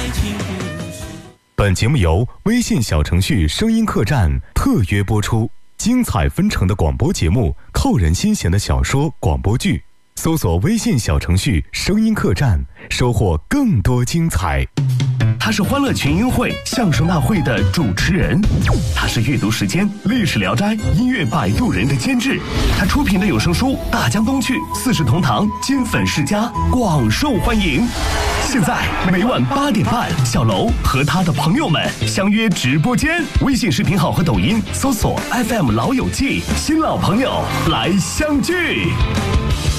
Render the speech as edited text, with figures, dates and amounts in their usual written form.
本节目由微信小程序声音客栈特约播出，精彩纷呈的广播节目，扣人心弦的小说广播剧，搜索微信小程序声音客栈，收获更多精彩。 他是欢乐群英会相声大会的主持人，他是阅读时间历史聊斋音乐摆渡人的监制，他出品的有声书《大江东去》四世同堂金粉世家广受欢迎。现在每晚8点半，小楼和他的朋友们相约直播间，微信视频号和抖音搜索 FM 老友记，新老朋友来相聚。